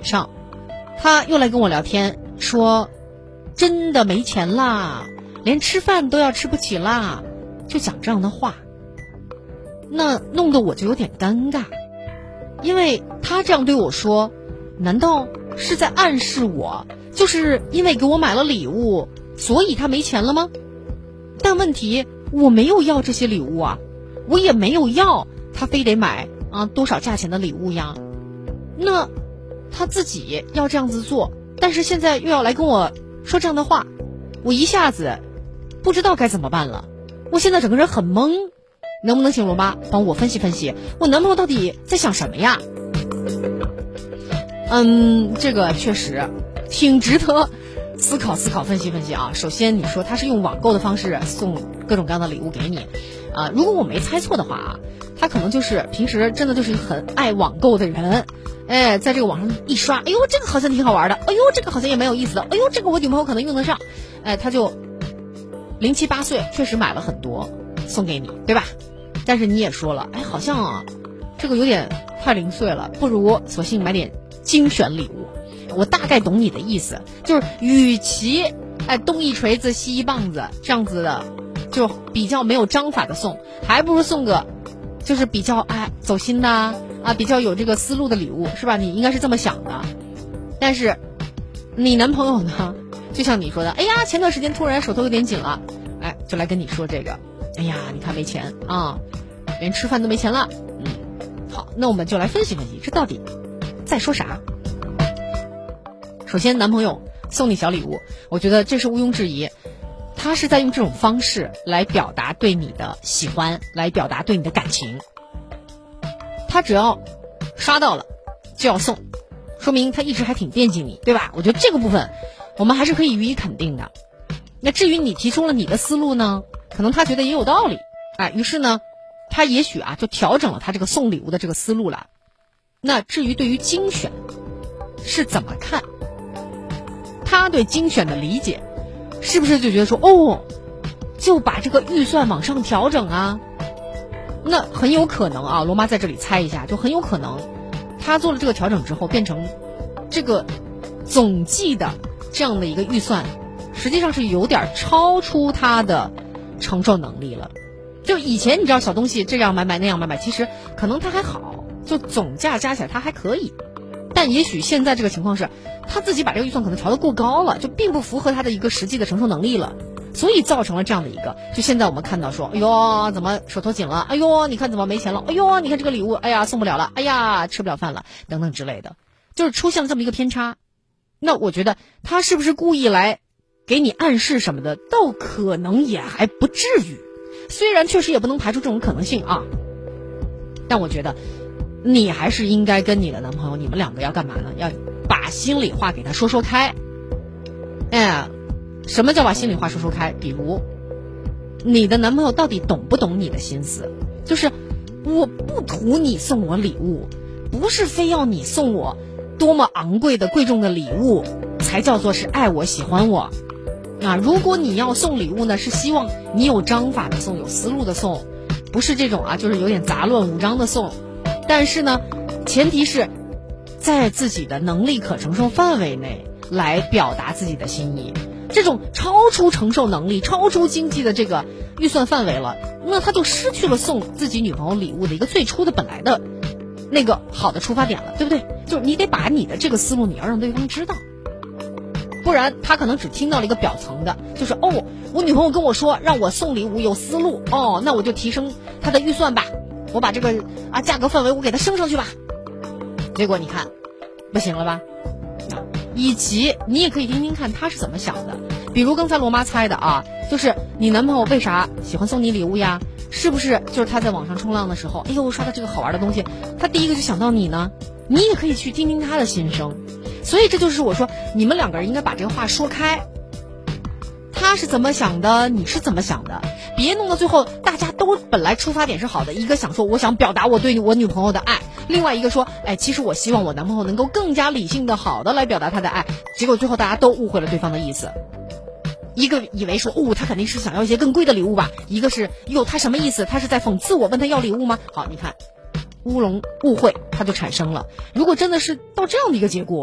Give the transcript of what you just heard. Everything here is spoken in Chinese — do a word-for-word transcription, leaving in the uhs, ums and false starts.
晚上，他又来跟我聊天，说真的没钱啦，连吃饭都要吃不起啦，就讲这样的话。那弄得我就有点尴尬，因为他这样对我说，难道是在暗示我就是因为给我买了礼物，所以他没钱了吗？但问题我没有要这些礼物啊，我也没有要他非得买啊多少价钱的礼物呀。那他自己要这样子做，但是现在又要来跟我说这样的话，我一下子不知道该怎么办了。我现在整个人很懵，能不能请罗妈帮我分析分析，我男朋友到底在想什么呀？嗯，这个确实挺值得思考思考分析分析啊。首先你说他是用网购的方式送各种各样的礼物给你啊、呃，如果我没猜错的话啊，他可能就是平时真的就是一个很爱网购的人，哎，在这个网上一刷，哎呦这个好像挺好玩的，哎呦这个好像也蛮有意思的，哎呦这个我女朋友可能用得上，哎，他就零七八岁确实买了很多送给你，对吧？但是你也说了，哎，好像啊这个有点太零碎了，不如索性买点精选礼物。我大概懂你的意思，就是与其哎东一锤子西一棒子这样子的，就比较没有章法的送，还不如送个就是比较哎走心的啊，比较有这个思路的礼物，是吧？你应该是这么想的。但是你男朋友呢，就像你说的，哎呀前段时间突然手头有点紧了，哎就来跟你说这个，哎呀你看没钱啊，连吃饭都没钱了。嗯，好，那我们就来分析分析，这到底在说啥？首先男朋友送你小礼物，我觉得这是毋庸置疑，他是在用这种方式来表达对你的喜欢，来表达对你的感情。他只要刷到了就要送，说明他一直还挺惦记你，对吧？我觉得这个部分我们还是可以予以肯定的。那至于你提出了你的思路呢，可能他觉得也有道理，哎，于是呢他也许啊就调整了他这个送礼物的这个思路了。那至于对于精选是怎么看，他对精选的理解是不是就觉得说，哦就把这个预算往上调整啊？那很有可能啊，罗妈在这里猜一下，就很有可能他做了这个调整之后，变成这个总计的这样的一个预算实际上是有点超出他的承受能力了。就以前你知道小东西这样买买那样买买，其实可能他还好，就总价加起来他还可以，但也许现在这个情况是他自己把这个预算可能调得过高了，就并不符合他的一个实际的承受能力了，所以造成了这样的一个，就现在我们看到说，哎呦怎么手头紧了，哎呦你看怎么没钱了，哎呦你看这个礼物，哎呀送不了了，哎呀吃不了饭了等等之类的，就是出现了这么一个偏差。那我觉得他是不是故意来给你暗示什么的，倒可能也还不至于，虽然确实也不能排除这种可能性啊，但我觉得你还是应该跟你的男朋友，你们两个要干嘛呢？要把心里话给他说说开。哎，什么叫把心里话说说开？比如你的男朋友到底懂不懂你的心思？就是我不图你送我礼物，不是非要你送我多么昂贵的贵重的礼物才叫做是爱我喜欢我啊！如果你要送礼物呢，是希望你有章法的送，有思路的送，不是这种啊就是有点杂乱无章的送。但是呢前提是在自己的能力可承受范围内来表达自己的心意，这种超出承受能力超出经济的这个预算范围了，那他就失去了送自己女朋友礼物的一个最初的本来的那个好的出发点了，对不对？就是你得把你的这个思路你要让对方知道，不然他可能只听到了一个表层的，就是哦我女朋友跟我说让我送礼物有思路，哦那我就提升他的预算吧，我把这个啊价格范围我给他升上去吧，结果你看不行了吧？以及你也可以听听看他是怎么想的，比如刚才罗妈猜的啊，就是你男朋友为啥喜欢送你礼物呀？是不是就是他在网上冲浪的时候，哎呦刷到这个好玩的东西，他第一个就想到你呢？你也可以去听听他的心声。所以这就是我说你们两个人应该把这个话说开，他是怎么想的，你是怎么想的，别弄到最后大家都本来出发点是好的，一个想说我想表达我对我女朋友的爱，另外一个说哎其实我希望我男朋友能够更加理性的好的来表达他的爱，结果最后大家都误会了对方的意思，一个以为说哦他肯定是想要一些更贵的礼物吧，一个是哟他什么意思，他是在讽刺我问他要礼物吗？好，你看乌龙误会它就产生了。如果真的是到这样的一个结果，